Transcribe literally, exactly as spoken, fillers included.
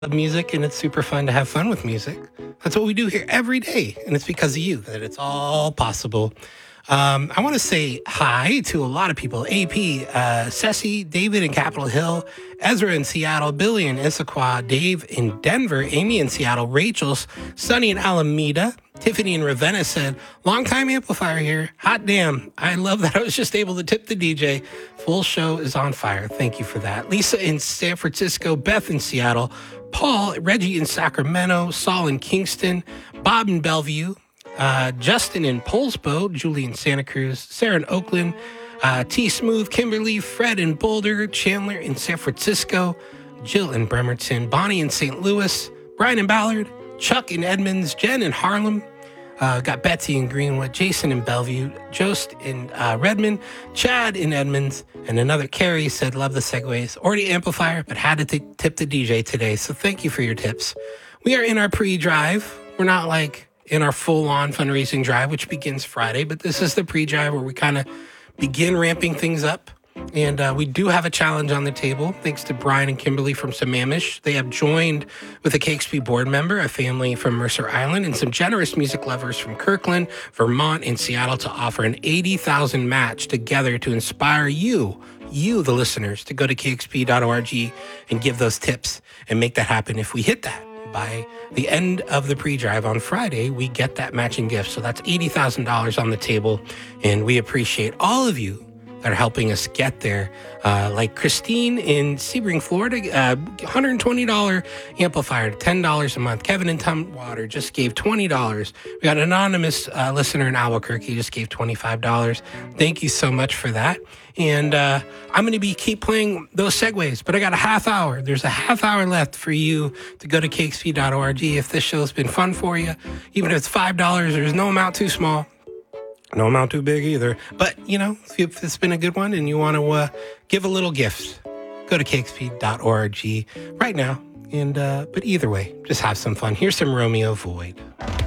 Love music, and it's super fun to have fun with music. That's what we do here every day, and it's because of you that it's all possible. Um, I want to say hi to a lot of people: A P, uh, Ceci, David in Capitol Hill, Ezra in Seattle, Billy in Issaquah, Dave in Denver, Amy in Seattle, Rachel's, Sunny in Alameda. Tiffany in Ravenna said, long time amplifier here. Hot damn. I love that I was just able to tip the D J. Full show is on fire. Thank you for that. Lisa in San Francisco, Beth in Seattle, Paul, Reggie in Sacramento, Saul in Kingston, Bob in Bellevue, uh, Justin in Polsbo, Julie in Santa Cruz, Sarah in Oakland, uh, T Smooth, Kimberly, Fred in Boulder, Chandler in San Francisco, Jill in Bremerton, Bonnie in Saint Louis, Brian in Ballard, Chuck in Edmonds, Jen in Harlem, uh, got Betsy in Greenwood, Jason in Bellevue, Jost in uh, Redmond, Chad in Edmonds, and another Carrie said, love the segues. Already amplifier, but had to t- tip the D J today. So thank you for your tips. We are in our pre-drive. We're not like in our full-on fundraising drive, which begins Friday, but this is the pre-drive where we kind of begin ramping things up. And uh, we do have a challenge on the table, thanks to Brian and Kimberly from Sammamish. They have joined with a K X P board member, a family from Mercer Island, and some generous music lovers from Kirkland, Vermont, and Seattle to offer an eighty thousand match together to inspire you, you, the listeners, to go to K X P dot org and give those tips and make that happen. If we hit that by the end of the pre-drive on Friday, we get that matching gift. So that's eighty thousand dollars on the table, and we appreciate all of you that are helping us get there. Uh, like Christine in Sebring, Florida, uh, one hundred twenty dollars amplifier, ten dollars a month. Kevin in Tumwater just gave twenty dollars. We got an anonymous uh, listener in Albuquerque just gave twenty-five dollars. Thank you so much for that. And uh, I'm going to be keep playing those segues, but I got a half hour. There's a half hour left for you to go to K X P dot org. If this show's been fun for you, even if it's five dollars, there's no amount too small. No amount too big either. But, you know, if it's been a good one and you want to uh, give a little gift, go to K X P dot org right now. And uh, but either way, just have some fun. Here's some Romeo Void.